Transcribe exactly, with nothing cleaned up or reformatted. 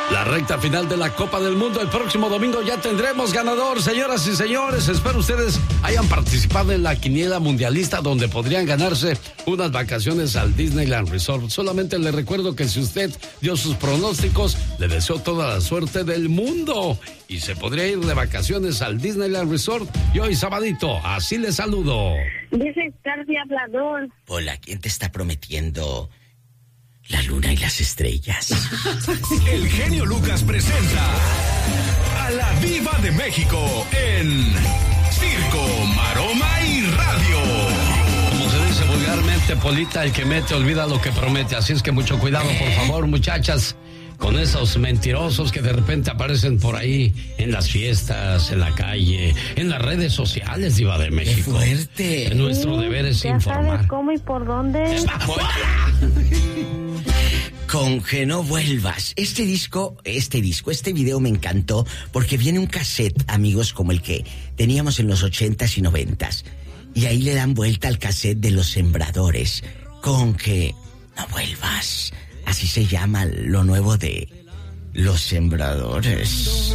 La recta final de la Copa del Mundo. El próximo domingo ya tendremos ganador, señoras y señores. Espero ustedes hayan participado en la quiniela mundialista, donde podrían ganarse unas vacaciones al Disneyland Resort. Solamente le recuerdo que si usted dio sus pronósticos, le deseo toda la suerte del mundo y se podría ir de vacaciones al Disneyland Resort. Y hoy sabadito, así le saludo. Dice Cardi Hablador. Hola, ¿quién te está prometiendo la luna y las estrellas? El genio Lucas presenta a la Diva de México en Circo, Maroma y Radio. Como se dice vulgarmente, Polita, el que mete olvida lo que promete. Así es que mucho cuidado, por favor, muchachas, con esos mentirosos que de repente aparecen por ahí en las fiestas, en la calle, en las redes sociales, Diva de México. ¡Qué fuerte! Nuestro Sí, deber es ya informar. sabes cómo y por dónde. Con que no vuelvas. Este disco, este disco, este video me encantó porque viene un cassette, amigos, como el que teníamos en los ochentas y noventas. Y ahí le dan vuelta al cassette de Los Sembradores. Con que no vuelvas. Así se llama lo nuevo de Los Sembradores.